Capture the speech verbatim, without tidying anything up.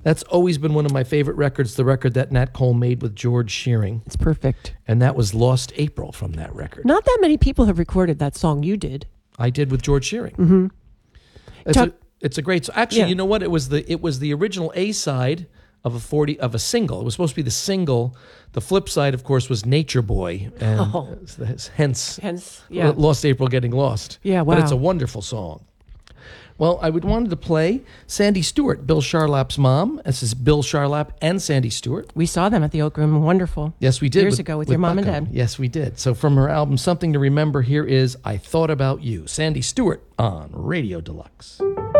That's always been one of my favorite records, the record that Nat Cole made with George Shearing. It's perfect. And that was Lost April from that record. Not that many people have recorded that song. You did. I did with George Shearing. Mm-hmm. It's, Talk- a, it's a great song. Actually, Yeah. you know what? It was the it was the original A side of a forty of a single. It was supposed to be the single. The flip side, of course, was Nature Boy, and Oh. hence, Hence, yeah. Lost April getting lost. Yeah, But it's wow. a wonderful song. Well, I would wanted to play Sandy Stewart, Bill Charlap's mom. This is Bill Charlap and Sandy Stewart. We saw them at the Oak Room. Wonderful. Yes, we did. Years ago with your mom and Buckham. dad. Yes, we did. So from her album, Something to Remember, here is I Thought About You. Sandy Stewart on Radio Deluxe.